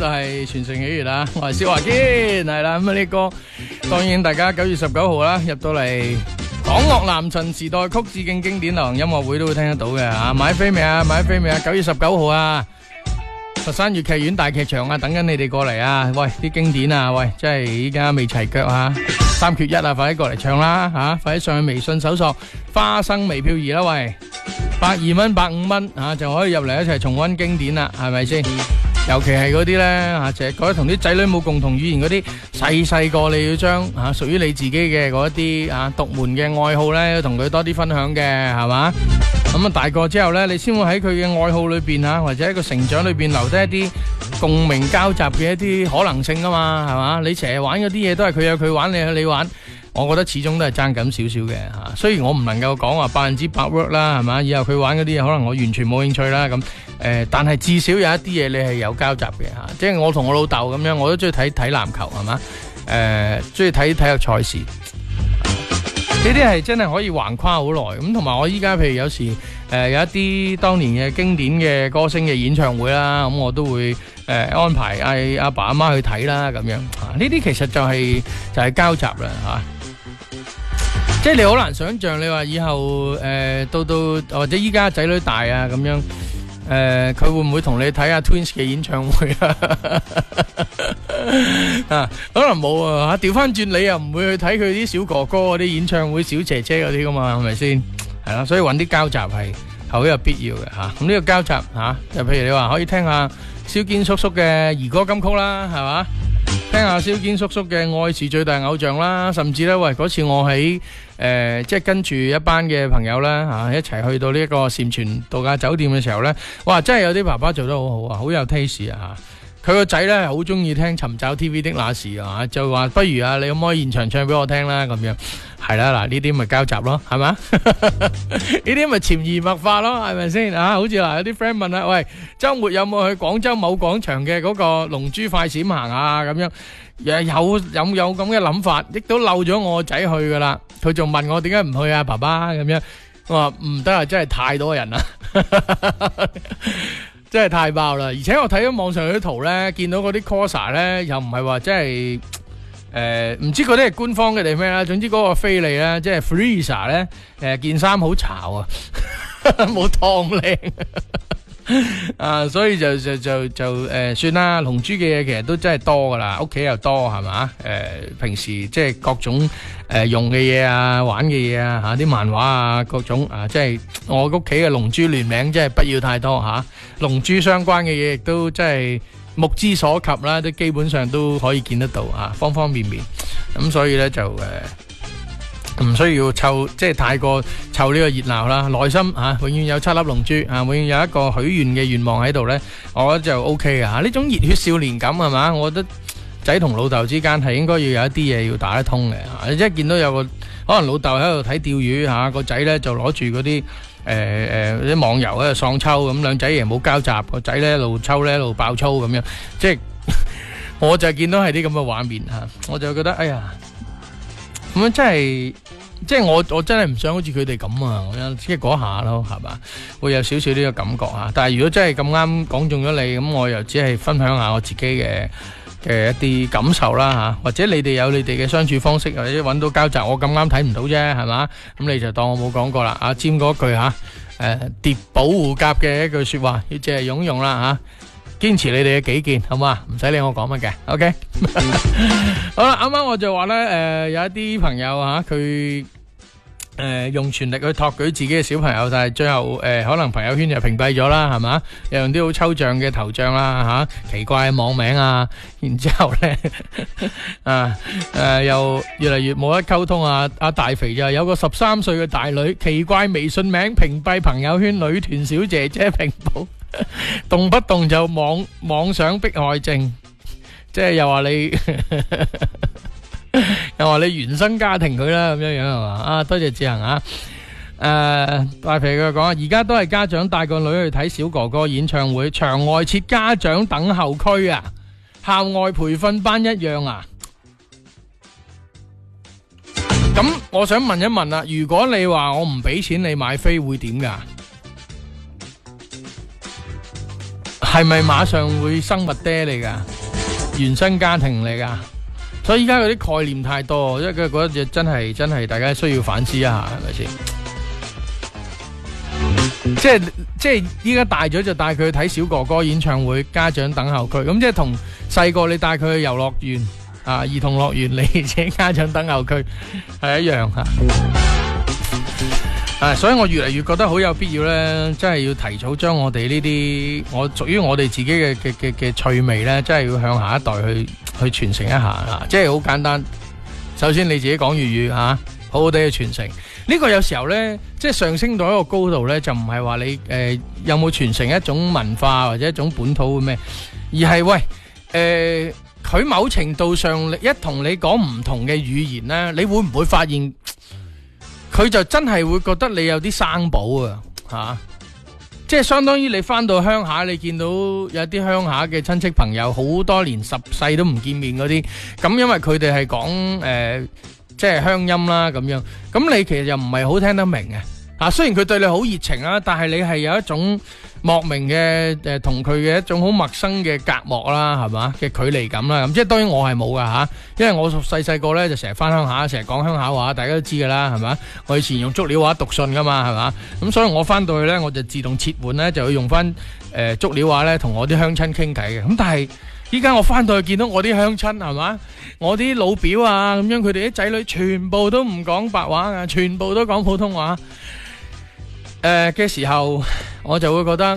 度係全城喜悅啦，我係蕭華堅，係啦，咁啊呢歌當然大家9月19號啦，入到嚟港樂南陳時代曲致敬經典流行音樂會都會聽得到嘅啊！買飛未啊？買飛未啊？9月19號啊！佛山粵劇院大劇場啊，等緊你哋過嚟啊！喂，啲經典啊，喂，真係依家未齊腳啊，3缺1啊，快啲過嚟唱啦吓！快啲上去微信搜索花生微漂兒啦，喂，120蚊、150蚊啊，就可以入嚟一齊重溫經典啦，係咪先？尤其係嗰啲咧吓，就係覺得同啲仔女冇共同語言嗰啲，細個你要將吓屬於你自己嘅嗰一啲啊獨門嘅愛好咧，同佢多啲分享嘅，係嘛？咁啊大個之後咧，你先會喺佢嘅愛好裏邊啊，或者喺個成長裏邊留低一啲共鳴交集嘅一啲可能性啊嘛，係嘛？你成日玩嗰啲嘢都係佢有佢玩，你有你玩，我覺得始終都係爭緊少少嘅吓。雖然我唔能夠講話100% work 啦，係嘛？以後佢玩嗰啲嘢可能我完全冇興趣啦咁。但係至少有一啲嘢你係有交集嘅吓，即係我同我老豆咁樣，我都中意睇籃球係嘛，中意睇體育賽事，呢啲係真係可以橫跨好耐咁。同埋我依家譬如有時有一啲當年嘅經典嘅歌星嘅演唱會啦，咁我都會安排嗌阿爸阿媽去睇啦咁樣呢啲其實就係交集啦吓。即係你好難想象，你話以後到或者依家仔女大啊咁樣。佢會唔會同你睇下 Twins 嘅演唱會啊？可能冇啊！調翻轉你又唔會去睇佢啲小哥哥嗰啲演唱會、小姐姐嗰啲噶嘛？係咪先？係啦，所以揾啲交集係好有必要嘅吓。咁呢個交集吓，就譬如你話可以聽下蕭堅叔叔嘅兒歌金曲啦，係嘛？聽下蕭堅叔叔嘅《愛是最大偶像》啦，甚至咧喂嗰次我喺即係跟住一班嘅朋友啦一齊去到呢一個禪泉度假酒店嘅時候咧，哇真係有啲爸爸做得好好啊，好有 taste 啊吓！佢個仔咧好中意聽尋找 TV 的那時啊，就話不如啊你可唔可以現場唱俾我聽啦咁樣。係啦，嗱呢啲咪交集咯，係嘛？呢啲咪潛移默化咯，係咪先啊？好似嗱有啲 friend 問啦，喂，周末有冇去廣州某廣場嘅嗰個龍珠快閃行啊？咁樣有咁嘅諗法，亦都漏咗我仔去噶啦。佢仲問我點解唔去啊，爸爸咁樣。我話唔得啊，真係太多人啦，真係太爆啦。而且我睇咗網上啲圖咧，見到嗰啲 coser 咧，又唔係話真係。唔知嗰啲係官方嘅定咩啦，總之嗰個菲利咧，即係 Freezer 咧，件衫好潮啊，冇燙靚，所以就算啦。龍珠嘅嘢其實都真係多噶啦，屋企又多係嘛，平時即係各種用嘅嘢啊，玩嘅嘢啊，吓啲漫畫啊，各種啊，即係我屋企嘅龍珠聯名，真係不要太多吓，龍珠相關嘅嘢亦都真係。目之所及啦，都基本上都可以見得到啊，方方面面咁，所以咧就唔需要湊，即係太過湊呢個熱鬧啦。內心永遠有7粒龍珠永遠有一個許願嘅願望喺度咧，我覺得就 OK 嘅吓。呢種熱血少年感係嘛，我覺得仔同老豆之間係應該要有一啲嘢要打得通嘅吓。你即係見到有個可能老豆喺度睇釣魚吓，個仔咧就攞住嗰啲。啲網遊喺度喪抽咁，兩仔爺冇交集，個仔咧一路抽咧一路爆粗咁樣，即係我就見到係啲咁嘅畫面吓，我就覺得哎呀，咁樣真係，即係我真係唔想好似佢哋咁啊，即係嗰下咯，係嘛，會有少少呢個感覺啊。但係如果真係咁啱講中咗你，咁我又只係分享下我自己嘅一啲感受啦吓，或者你哋有你哋嘅相處方式，或者揾到交集，我咁啱睇唔到啫，係嘛？咁你就當我冇講過啦。阿占嗰句吓，諜保護甲嘅一句說話，要借係用啦吓，堅持你哋嘅己見，好嘛？唔使理我講乜嘅 ，OK 。好啦，啱啱我就話咧，有一啲朋友吓，佢用全力去托舉自己嘅小朋友，但係最後可能朋友圈就屏蔽咗啦，係嘛？又用啲好抽象嘅頭像啦，奇怪嘅網名啊，然之後咧又越嚟越冇得溝通啊！阿大肥就有個13歲嘅大女，奇怪微信名屏蔽朋友圈，女團小姐姐屏保，動不動就妄想迫害症，即係又話你。又話你原生家庭佢啦，咁樣樣係嘛？啊，多謝志恒啊！大肥佢講，而家都係家長帶個女去睇小哥哥演唱會，場外設家長等候區啊，校外培訓班一樣啊。咁我想問一問啦，如果你話我唔俾錢你買飛會點噶？ 係咪馬上會生物爹嚟噶？原生家庭嚟噶？所以依家嗰啲概念太多，因為佢覺得真係大家需要反思一下，係咪先？即係依家大咗就帶佢去睇小哥哥演唱會，家長等候區，咁即係同細個你帶佢去遊樂園啊，兒童樂園，你自己家長等候區係一樣吓。所以我越嚟越覺得好有必要咧，真係要提早將我哋呢啲屬於我哋自己嘅趣味咧，真係要向下一代去傳承一下啊！即係好簡單，首先你自己講粵語吓，好好地去傳承。呢個有時候咧，即係上升到一個高度咧，就唔係話你有冇傳承一種文化或者一種本土嘅咩，而係喂佢某程度上一同你講唔同嘅語言咧，你會唔會發現佢就真係會覺得你有啲生保啊吓？即係相當於你翻到鄉下，你見到有啲鄉下嘅親戚朋友好多年十世都唔見面嗰啲，咁因為佢哋係講即係鄉音啦咁樣，咁你其實又唔係好聽得明嘅啊。雖然佢對你好熱情啊，但係你係有一種莫名嘅同佢嘅一種好陌生嘅隔膜啦，係嘛嘅距離感啦。咁即係當然我係冇噶吓，因為我細個咧就成日翻鄉下，成日講鄉下話，大家都知噶啦，係嘛。我以前用足料話讀信噶嘛，係嘛。咁所以我翻到去咧，我就自動切換咧，就要用翻足料話咧同我啲鄉親傾偈嘅。咁但係依家我翻到去見到我啲鄉親，係嘛，我啲老表啊咁樣，佢哋啲仔女全部都唔講白話啊，全部都講普通話。嘅時候，我就會覺得，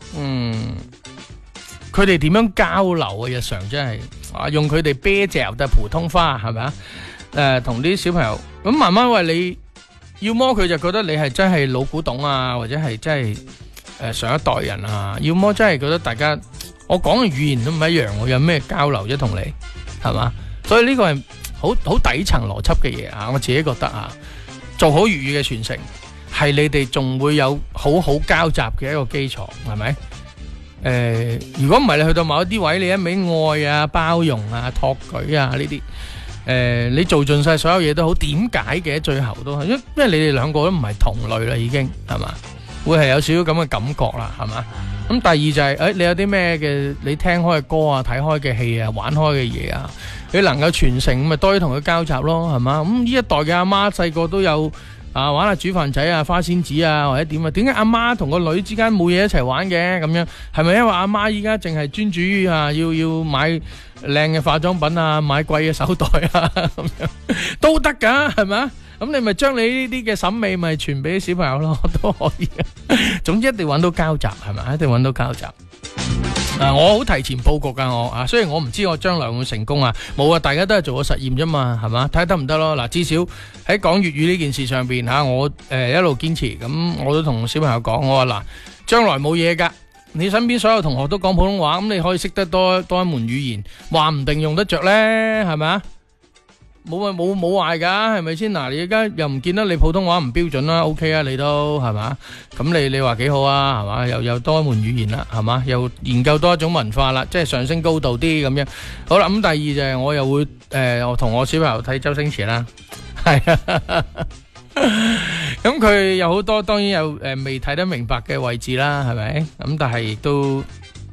佢哋點樣交流啊？日常真係用佢哋蹩腳嘅普通話，係咪啊？同啲小朋友咁慢慢喂，你要麼佢就覺得你係真係老古董啊，或者係真係上一代人啊，要麼真係覺得大家我講嘅語言都唔一樣，我有咩交流啫同你係嘛？所以呢個係好底層邏輯嘅嘢啊！我自己覺得啊，做好粵語嘅傳承。係你哋仲會有好好交集嘅一個基礎，係咪？如果唔係你去到某一啲位，你一味愛啊、包容啊、托舉啊呢啲，你做盡晒所有嘢都好，點解嘅最後都係，因為你哋兩個都唔係同類啦，已經係嘛？會係有少少咁嘅感覺啦，係嘛？咁第二就係，你有啲咩嘅你聽開嘅歌啊、睇開嘅戲啊、玩開嘅嘢啊，你能夠傳承，咪多啲同佢交集咯，係嘛？咁呢一代嘅阿媽細個都有。玩下煮飯仔啊、花仙子啊，或者點啊？點解阿媽同個女之間冇嘢一齊玩嘅咁樣？係咪因為阿媽依家淨係專注於要買靚嘅化妝品啊、買貴嘅手袋啊咁樣都得噶，係咪啊？咁你咪將你呢啲嘅審美咪傳俾小朋友咯，都可以。總之一定揾到交集，係咪？一定揾到交集。我好提前佈局噶，我雖然我唔知我將來會成功啊，冇啊，大家都係做個實驗啫嘛，係嘛，睇下得唔得咯。嗱，至少喺講粵語呢件事上邊吓，我一路堅持，咁我都同小朋友講，我話嗱，將來冇嘢噶，你身邊所有同學都講普通話，咁你可以識得多一門語言，話唔定用得着咧，係咪啊？冇壞噶，係咪先？嗱，你而家又唔見得你普通話唔標準啦 ，OK 啊，你都係嘛？咁你話幾好啊，係嘛？又多一門語言啦，係嘛？又研究多一種文化啦，即係上升高度啲咁樣。好啦，咁第二就係我又會我同我小朋友睇周星馳啦，係啊。咁佢有好多當然有未睇得明白嘅位置啦，係咪？咁但係亦都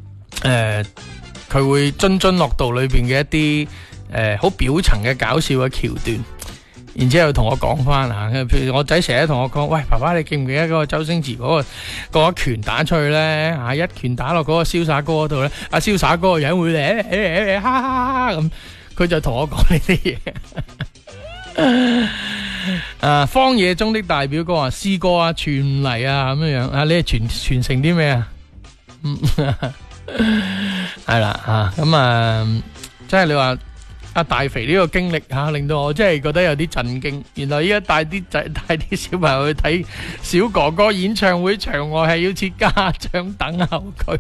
佢會津津樂道裏邊嘅一啲。好表層嘅搞笑嘅橋段，然之後同我講翻啊，譬如我仔成日同我講，喂，爸爸你記唔記得嗰個周星馳嗰個拳打出去咧？一拳打落嗰個瀟灑哥嗰度咧，阿瀟灑哥個樣會咧，哈哈哈咁，佢就同我講呢啲嘢。荒野中的大表哥啊，詩歌啊，傳嚟啊，咁樣樣，你係傳承啲咩啊？係啦，咁即係你話。阿大肥呢個經歷令到我真係覺得有啲震驚。原來依家帶啲小朋友去睇小哥哥演唱會，場外係要設家長等候區。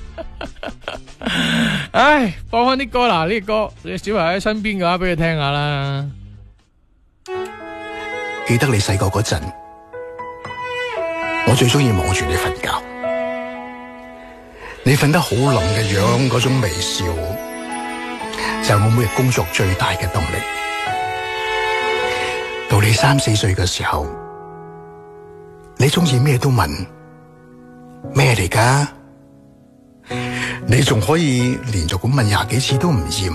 唉，放翻啲歌啦，呢個歌你小朋友喺身邊嘅話，俾佢聽下啦。 記得你細個嗰陣，我最中意望住你瞓覺，你瞓得好冧嘅樣，嗰種微笑。就係我每日工作最大嘅動力。到你3、4歲嘅時候，你中意咩都問，咩嚟㗎？ 你仲可以連續咁問20幾次都唔厭。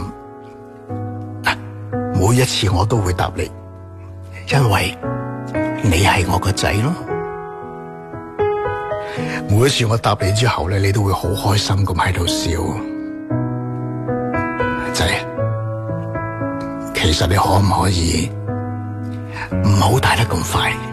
每一次我都會答你，因為你係我個仔咯。每一次我答你之後咧，你都會好開心咁喺度笑。仔，其實你可唔可以唔好大得咁快？